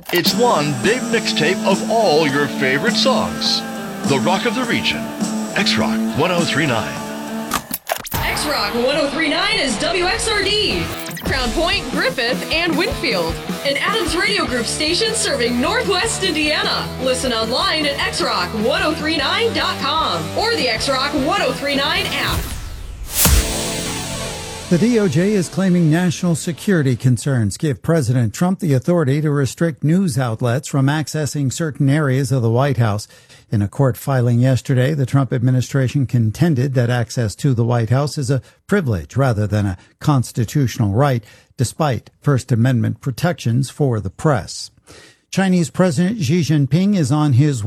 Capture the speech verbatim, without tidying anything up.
It's one big mixtape of all your favorite songs. The Rock of the Region. X-Rock ten thirty-nine. X-Rock ten thirty-nine is W X R D. Crown Point, Griffith, and Winfield. An Adams Radio Group station serving Northwest Indiana. Listen online at x rock ten thirty-nine dot com or the X-Rock ten thirty-nine app. The D O J is claiming national security concerns give President Trump the authority to restrict news outlets from accessing certain areas of the White House. In a court filing yesterday, the Trump administration contended that access to the White House is a privilege rather than a constitutional right, despite First Amendment protections for the press. Chinese President Xi Jinping is on his